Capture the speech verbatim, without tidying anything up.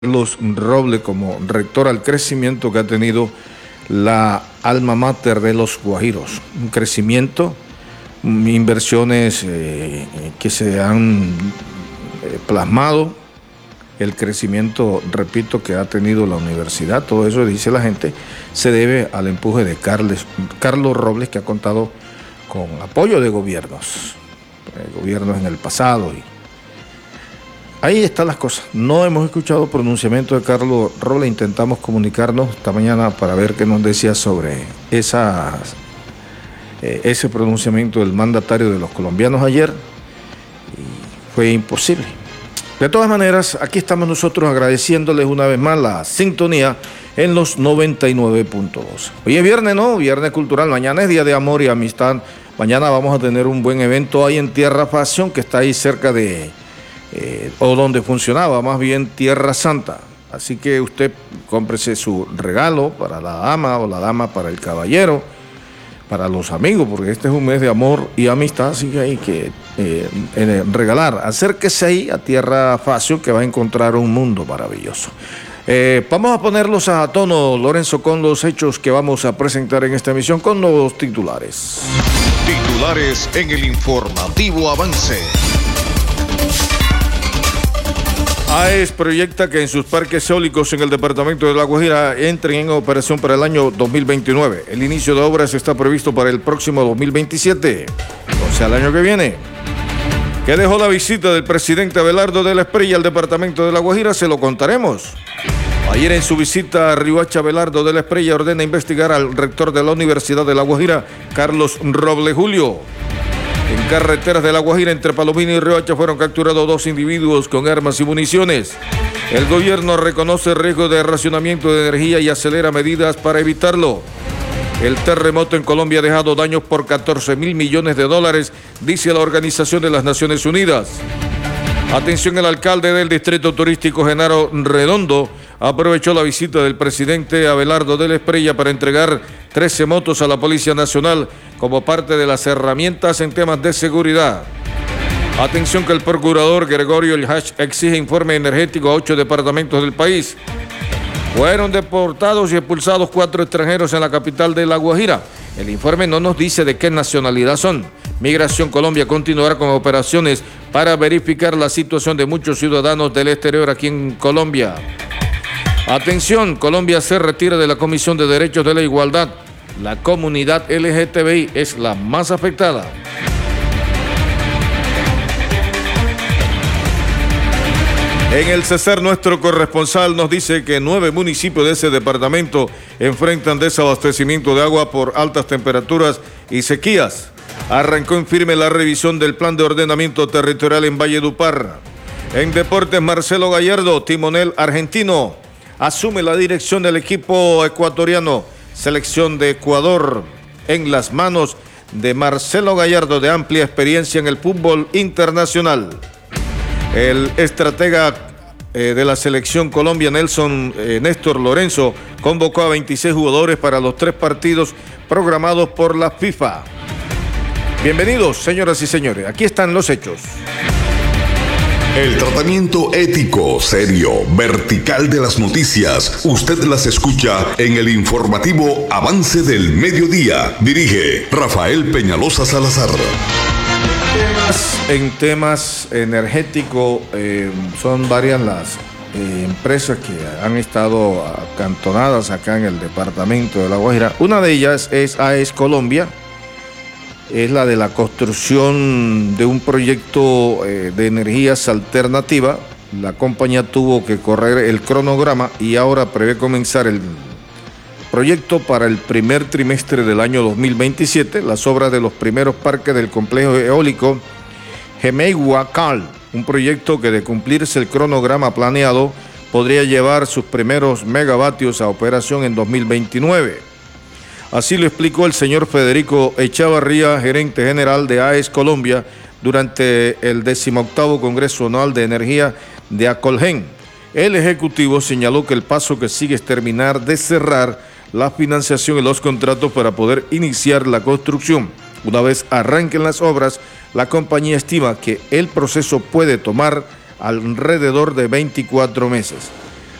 Carlos Robles como rector al crecimiento que ha tenido la alma mater de los Guajiros. Un crecimiento, inversiones eh, que se han eh, plasmado, el crecimiento, repito, que ha tenido la universidad, todo eso, dice la gente, se debe al empuje de Carles, Carlos Robles, que ha contado con apoyo de gobiernos, eh, gobiernos en el pasado. Y ahí están las cosas. No hemos escuchado pronunciamiento de Carlos Robles. Intentamos comunicarnos esta mañana para ver qué nos decía sobre esa, eh, ese pronunciamiento del mandatario de los colombianos ayer. Y fue imposible. De todas maneras, aquí estamos nosotros agradeciéndoles una vez más la sintonía en los noventa y nueve punto dos. Hoy es viernes, ¿no? Viernes cultural. Mañana es Día de Amor y Amistad. Mañana vamos a tener un buen evento ahí en Tierra Pasión, que está ahí cerca de... Eh, o donde funcionaba, más bien Tierra Santa. Así que usted cómprese su regalo para la dama o la dama para el caballero, para los amigos, porque este es un mes de amor y amistad, así que hay que eh, eh, regalar. Acérquese ahí a Tierra Fácil, que va a encontrar un mundo maravilloso. Eh, vamos a ponerlos a tono, Lorenzo, con los hechos que vamos a presentar en esta emisión con los titulares. Titulares en el informativo Avance. AES proyecta que en sus parques eólicos en el departamento de La Guajira entren en operación para el año dos mil veintinueve. El inicio de obras está previsto para el próximo dos mil veintisiete, o sea, el año que viene. ¿Qué dejó la visita del presidente Abelardo de la Espriella al departamento de La Guajira? Se lo contaremos. Ayer en su visita a Riohacha, Abelardo de la Espriella ordena investigar al rector de la Universidad de La Guajira, Carlos Robles Julio. En carreteras de La Guajira, entre Palomino y Riohacha, fueron capturados dos individuos con armas y municiones. El gobierno reconoce el riesgo de racionamiento de energía y acelera medidas para evitarlo. El terremoto en Colombia ha dejado daños por catorce mil millones de dólares, dice la Organización de las Naciones Unidas. Atención, el alcalde del distrito turístico, Genaro Redondo, aprovechó la visita del presidente Abelardo de la Espriella para entregar trece motos a la Policía Nacional como parte de las herramientas en temas de seguridad. Atención, que el procurador Gregorio El Hash exige informe energético a ocho departamentos del país. Fueron deportados y expulsados cuatro extranjeros en la capital de La Guajira. El informe no nos dice de qué nacionalidad son. Migración Colombia continuará con operaciones para verificar la situación de muchos ciudadanos del exterior aquí en Colombia. Atención, Colombia se retira de la Comisión de Derechos de la Igualdad. La comunidad L G T B I es la más afectada. En el Cesar, nuestro corresponsal nos dice que nueve municipios de ese departamento enfrentan desabastecimiento de agua por altas temperaturas y sequías. Arrancó en firme la revisión del plan de ordenamiento territorial en Valledupar. En deportes, Marcelo Gallardo, timonel argentino, asume la dirección del equipo ecuatoriano. Selección de Ecuador en las manos de Marcelo Gallardo, de amplia experiencia en el fútbol internacional. El estratega eh, de la selección Colombia, Nelson eh, Néstor Lorenzo, convocó a veintiséis jugadores para los tres partidos programados por la FIFA. Bienvenidos, señoras y señores, aquí están los hechos. El tratamiento ético, serio, vertical de las noticias, usted las escucha en el informativo Avance del Mediodía. Dirige Rafael Peñalosa Salazar. En temas energéticos, eh, son varias las eh, empresas que han estado acantonadas acá en el departamento de La Guajira. Una de ellas es AES Colombia. Es la de la construcción de un proyecto eh, de energías alternativas. La compañía tuvo que correr el cronograma y ahora prevé comenzar el proyecto para el primer trimestre del año dos mil veintisiete. Las obras de los primeros parques del complejo eólico Gemegua-Cal, un proyecto que, de cumplirse el cronograma planeado, podría llevar sus primeros megavatios a operación en dos mil veintinueve. Así lo explicó el señor Federico Echavarría, gerente general de AES Colombia, durante el decimoctavo Congreso Anual de Energía de Acolgen. El ejecutivo señaló que el paso que sigue es terminar de cerrar la financiación y los contratos para poder iniciar la construcción. Una vez arranquen las obras, la compañía estima que el proceso puede tomar alrededor de veinticuatro meses.